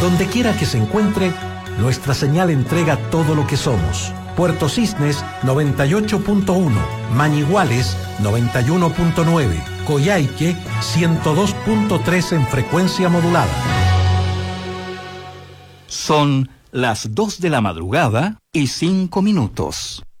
Donde quiera que se encuentre, nuestra señal entrega todo lo que somos. Puerto Cisnes 98.1, Mañiguales 91.9, Coyhaique 102.3 en frecuencia modulada. Son las 2 de la madrugada y 5 minutos.